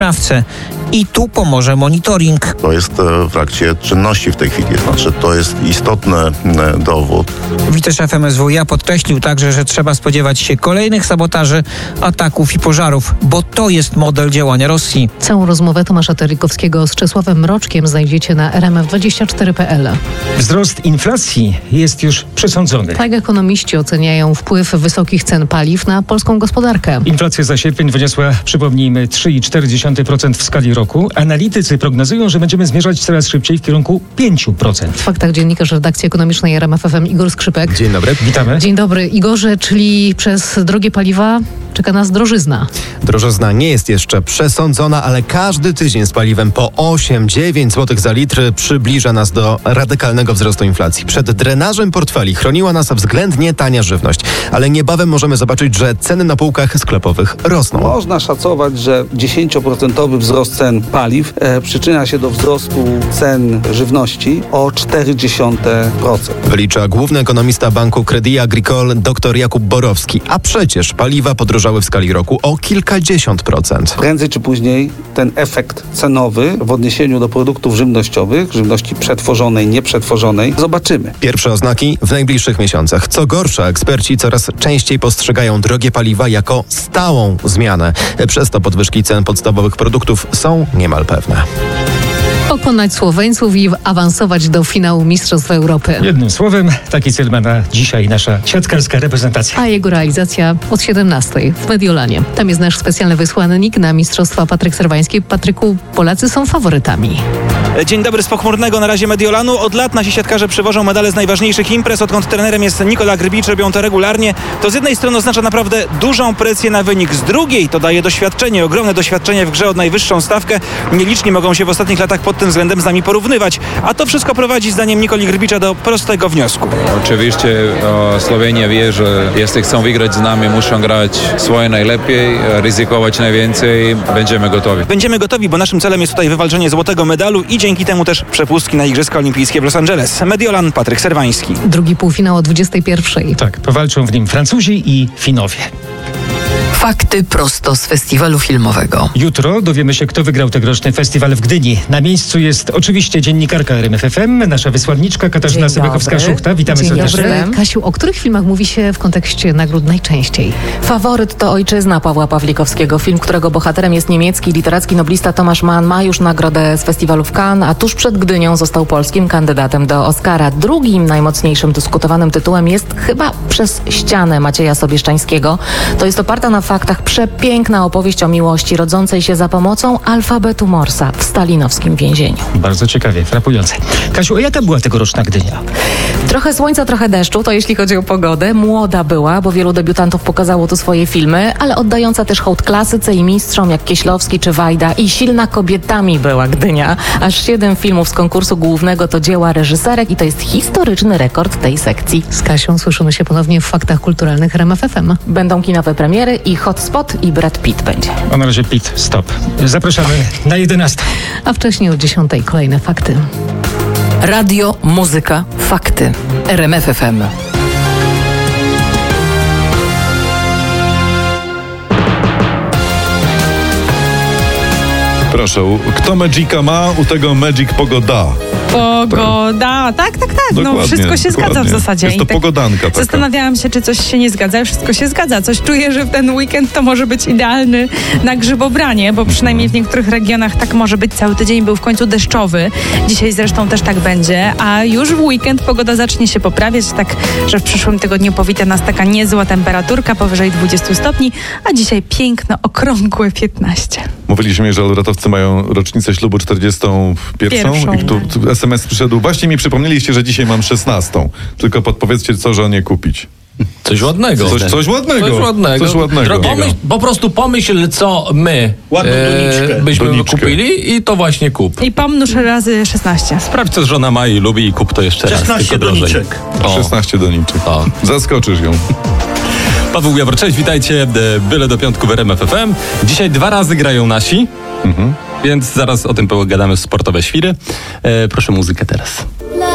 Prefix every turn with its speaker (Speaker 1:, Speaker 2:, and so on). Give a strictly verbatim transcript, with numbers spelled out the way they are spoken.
Speaker 1: sprawcę. I tu pomoże monitoring.
Speaker 2: To jest w trakcie czynności w tej chwili, znaczy to jest istotny dowód.
Speaker 1: Wiceszef M S W iA podkreślił także, że trzeba spodziewać się kolejnych sabotaży, ataków i pożarów, bo to jest model działania Rosji.
Speaker 3: Całą rozmowę Tomasza Terlikowskiego z Czesławem Mroczkiem znajdziecie na r m f dwadzieścia cztery kropka p l.
Speaker 4: Wzrost inflacji jest już przesądzony.
Speaker 3: Tak ekonomiści oceniają wpływ wysokich cen paliw na polską gospodarkę.
Speaker 4: Inflacja za sierpień wyniosła, przypomnijmy, trzy i cztery dziesiąte procent w skali roku. Analitycy prognozują, że będziemy zmierzać coraz szybciej w kierunku pięć procent.
Speaker 3: W faktach dziennikarz redakcji ekonomicznej R M F F M Igor Skrzypek.
Speaker 5: Dzień dobry.
Speaker 4: Witamy.
Speaker 3: Dzień dobry. Igorze, czyli przez drogie paliwa czeka nas drożyzna.
Speaker 5: Drożyzna nie jest jeszcze przesądzona, ale każdy tydzień z paliwem po osiem dziewięć złotych za litr przybliża nas do radykalnego wzrostu inflacji. Przed drenażem portfeli chroniła nas względnie tania żywność, ale niebawem możemy zobaczyć, że ceny na półkach sklepowych rosną.
Speaker 6: Można szacować, że dziesięcioprocentowy wzrost cen paliw e, przyczynia się do wzrostu cen żywności o cztery dziesiąte procent.
Speaker 5: Wylicza główny ekonomista Banku Crédit Agricole dr Jakub Borowski. A przecież paliwa podrożały w skali roku o kilkadziesiąt procent.
Speaker 6: Prędzej czy później ten efekt cenowy w odniesieniu do produktów żywnościowych, żywności przetworzonej, nieprzetworzonej, zobaczymy.
Speaker 5: Pierwsze oznaki w najbliższych miesiącach. Co gorsza, eksperci coraz częściej postrzegają drogie paliwa jako stałą zmianę. Przez to podwyżki cen podstawowych produktów są niemal pewne.
Speaker 3: Pokonać Słoweńców i awansować do finału Mistrzostw Europy.
Speaker 4: Jednym słowem, taki cel ma na dzisiaj nasza siatkarska reprezentacja.
Speaker 3: A jego realizacja od siedemnastej w Mediolanie. Tam jest nasz specjalny wysłannik na Mistrzostwa Patryk Serwański. Patryku, Polacy są faworytami.
Speaker 7: Dzień dobry z pochmurnego na razie Mediolanu. Od lat nasi siatkarze przywożą medale z najważniejszych imprez. Odkąd trenerem jest Nikola Grbicz, robią to regularnie. To z jednej strony oznacza naprawdę dużą presję na wynik. Z drugiej to daje doświadczenie, ogromne doświadczenie w grze od najwyższą stawkę. Nieliczni mogą się w ostatnich latach pod tym względem z nami porównywać. A to wszystko prowadzi zdaniem Nikoli Grbicza do prostego wniosku.
Speaker 8: Oczywiście o, Słowenia wie, że jeśli chcą wygrać z nami, muszą grać swoje najlepiej, ryzykować najwięcej. Będziemy gotowi.
Speaker 7: Będziemy gotowi, bo naszym celem jest tutaj wywalczenie złotego medalu i dzięki temu też przepustki na Igrzyska Olimpijskie w Los Angeles. Mediolan, Patryk Serwański.
Speaker 3: Drugi półfinał o dwudziestej pierwszej.
Speaker 4: Tak, powalczą w nim Francuzi i Finowie.
Speaker 9: Fakty prosto z festiwalu filmowego.
Speaker 4: Jutro dowiemy się, kto wygrał tegoroczny festiwal w Gdyni. Na miejscu jest oczywiście dziennikarka R M F F M, nasza wysłanniczka Katarzyna Sobiechowa-Szuchta. Witamy
Speaker 3: Dzień
Speaker 4: serdecznie.
Speaker 3: Dobry. Kasiu, o których filmach mówi się w kontekście nagród najczęściej?
Speaker 10: Faworyt to Ojczyzna Pawła Pawlikowskiego, film, którego bohaterem jest niemiecki literacki noblista Tomasz Mann. Ma już nagrodę z festiwalu w Cannes, a tuż przed Gdynią został polskim kandydatem do Oscara. Drugim najmocniejszym dyskutowanym tytułem jest chyba Przez ścianę Macieja Sobieszczańskiego. To jest oparta na faktach przepiękna opowieść o miłości rodzącej się za pomocą alfabetu Morsa w stalinowskim więzieniu.
Speaker 4: Bardzo ciekawie, frapujące. Kasiu, a jaka była tegoroczna Gdynia?
Speaker 10: Trochę słońca, trochę deszczu, to jeśli chodzi o pogodę. Młoda była, bo wielu debiutantów pokazało tu swoje filmy, ale oddająca też hołd klasyce i mistrzom jak Kieślowski czy Wajda, i silna kobietami była Gdynia. Aż siedem filmów z konkursu głównego to dzieła reżyserek i to jest historyczny rekord tej sekcji.
Speaker 3: Z Kasią słyszymy się ponownie w Faktach Kulturalnych R M F F M.
Speaker 10: Będą kinowe premiery i Hotspot i Brad Pitt będzie.
Speaker 4: A na razie Pitt, stop. Zapraszamy na jedenastą.
Speaker 3: A wcześniej o dziesiątej kolejne fakty.
Speaker 9: Radio, muzyka, fakty. R M F F M.
Speaker 11: Proszę, kto Magica ma, u tego Magic pogoda.
Speaker 12: Pogoda, tak, tak, tak.
Speaker 11: Dokładnie,
Speaker 12: no wszystko się
Speaker 11: dokładnie.
Speaker 12: zgadza w zasadzie.
Speaker 11: Jest to
Speaker 12: I tak
Speaker 11: pogodanka taka.
Speaker 12: Zastanawiałam się, czy coś się nie zgadza. Wszystko się zgadza. Coś czuję, że w ten weekend to może być idealny na grzybobranie, bo przynajmniej w niektórych regionach tak może być. Cały tydzień był w końcu deszczowy. Dzisiaj zresztą też tak będzie. A już w weekend pogoda zacznie się poprawiać, tak, że w przyszłym tygodniu powita nas taka niezła temperaturka powyżej dwudziestu stopni, a dzisiaj piękno, okrągłe piętnaście.
Speaker 11: Mówiliśmy, że laureatowcy mają rocznicę ślubu czterdziestą pierwszą.
Speaker 12: Pierwszą.
Speaker 11: I tu, tu es em es przyszedł. Właśnie mi przypomnieliście, że dzisiaj mam szesnastą. Tylko podpowiedzcie, co żonie kupić.
Speaker 13: Coś ładnego.
Speaker 11: Coś, coś ładnego.
Speaker 13: Coś ładnego.
Speaker 11: Coś ładnego.
Speaker 13: Pomyśl, po prostu pomyśl, co my e, byśmy
Speaker 11: Doniczkę.
Speaker 13: kupili i to właśnie kup.
Speaker 12: I pomnóż razy szesnaście.
Speaker 13: Sprawdź, co żona ma i lubi i kup to jeszcze raz.
Speaker 11: szesnaście
Speaker 13: tylko drożej.
Speaker 11: doniczek. szesnaście doniczek.
Speaker 13: O.
Speaker 11: Zaskoczysz ją.
Speaker 13: Paweł Jawor, cześć, witajcie. Byle do piątku w R M F F M. Dzisiaj dwa razy grają nasi, mhm. więc zaraz o tym pogadamy w Sportowe Świry. E, proszę muzykę teraz.